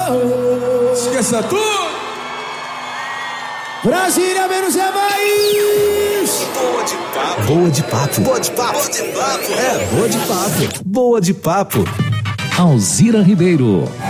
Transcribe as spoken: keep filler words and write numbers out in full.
Esqueça tudo. Brasília menos é mais. Boa de papo. Boa de papo. Boa de papo. Boa de papo. É, boa de papo. Boa de papo. Alzira Ribeiro.